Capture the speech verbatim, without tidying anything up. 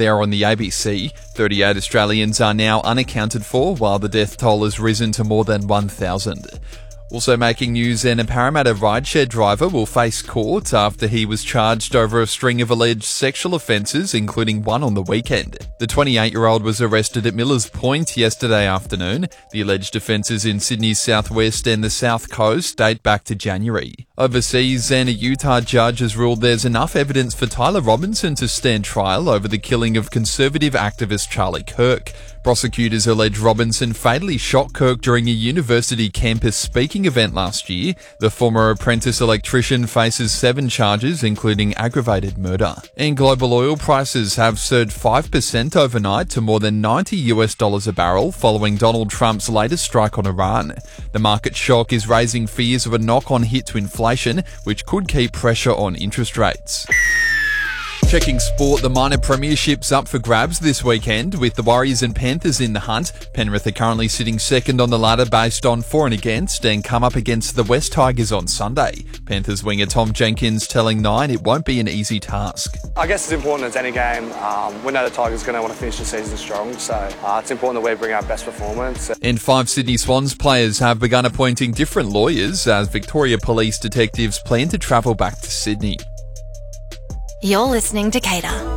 There on the A B C, thirty-eight Australians are now unaccounted for, while the death toll has risen to more than one thousand. Also making news, and a Parramatta rideshare driver will face court after he was charged over a string of alleged sexual offences, including one on the weekend. The twenty-eight-year-old was arrested at Millers Point yesterday afternoon. The alleged offences in Sydney's southwest and the south coast date back to January. Overseas, and a Utah judge has ruled there's enough evidence for Tyler Robinson to stand trial over the killing of conservative activist Charlie Kirk. Prosecutors allege Robinson fatally shot Kirk during a university campus speaking event last year. The former apprentice electrician faces seven charges, including aggravated murder. And global oil prices have surged five percent overnight to more than ninety US dollars a barrel following Donald Trump's latest strike on Iran. The market shock is raising fears of a knock-on hit to inflation, which could keep pressure on interest rates. Checking sport, the minor premiership's up for grabs this weekend, with the Warriors and Panthers in the hunt. Penrith are currently sitting second on the ladder based on for and against, and come up against the West Tigers on Sunday. Panthers winger Tom Jenkins telling Nine it won't be an easy task. I guess it's important as any game. Um, we know the Tigers are going to want to finish the season strong, so uh, it's important that we bring our best performance. And five Sydney Swans players have begun appointing different lawyers as Victoria Police detectives plan to travel back to Sydney. You're listening to Cater.